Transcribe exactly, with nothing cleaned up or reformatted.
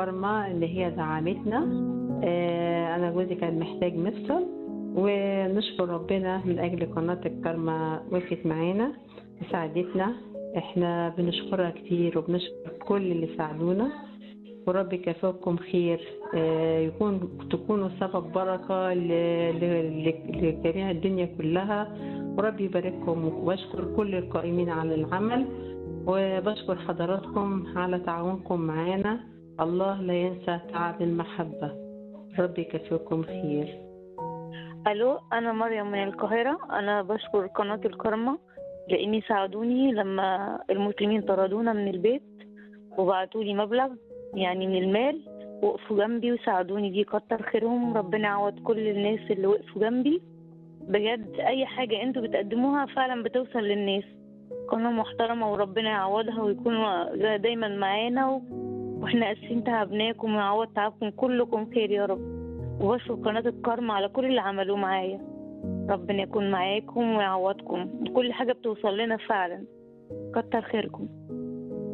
كارما اللي هي دعمتنا. آه، أنا جوزي كان محتاج مفصل، ونشكر ربنا من أجل قناة الكارما وقفت معانا وساعدتنا. احنا بنشكرها كتير وبنشكر كل اللي ساعدونا، ورب يكافئكم خير. آه، يكون تكونوا سبب بركة ل- ل- ل- لجميع الدنيا كلها، ورب يبارككم. وبشكر كل القائمين على العمل، وبشكر حضراتكم على تعاونكم معنا. الله لا ينسى تعب المحبة. رب يكافئكم خير. الو، انا مريم من القاهره. انا بشكر قناه الكرمة لاني ساعدوني لما المسلمين طردونا من البيت وبعتوا لي مبلغ يعني من المال، وقفوا جنبي وساعدوني. دي كتر خيرهم. ربنا يعوض كل الناس اللي وقفوا جنبي. بجد اي حاجه انتوا بتقدموها فعلا بتوصل للناس. قناه محترمه وربنا يعوضها ويكونوا دايما معانا و... واحنا اسفين تعبناكم ويعوض تعبكم كلكم خير يا رب. وبشكر قناة الكرم على كل اللي عملوه معايا. ربنا يكون معاكم ويعوضكم. كل حاجة بتوصل لنا فعلا. كتر خيركم.